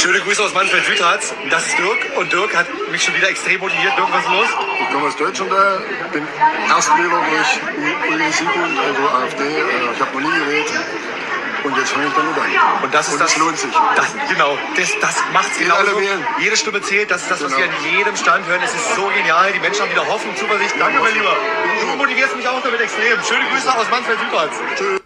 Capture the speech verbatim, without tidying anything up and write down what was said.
Schöne Grüße aus Mansfeld-Südharz. Das ist Dirk und Dirk hat mich schon wieder extrem motiviert. Dirk, was ist los? Ich komme aus Deutschland, da, bin Erstwähler durch Uli Sigmund, also AfD. Ich habe noch nie gewählt. Und jetzt fange ich damit an. Und das ist und das. Das lohnt sich. Das, genau, das, das macht es genau. Jede Stimme zählt. Das ist das, was genau. wir an jedem Stand hören. Es ist so genial. Die Menschen haben wieder Hoffnung, Zuversicht. Danke, mein Lieber. Du motivierst mich auch damit extrem. Schöne Grüße aus Mansfeld-Südharz. Tschüss.